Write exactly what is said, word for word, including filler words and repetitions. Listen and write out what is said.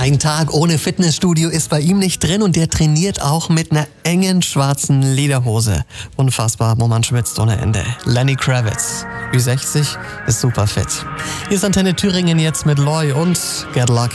Ein Tag ohne Fitnessstudio ist bei ihm nicht drin und der trainiert auch mit einer engen schwarzen Lederhose. Unfassbar, wo man schwitzt ohne Ende. Lenny Kravitz, Ü sechzig, ist super fit. Hier ist Antenne Thüringen jetzt mit Loy und Get Lucky.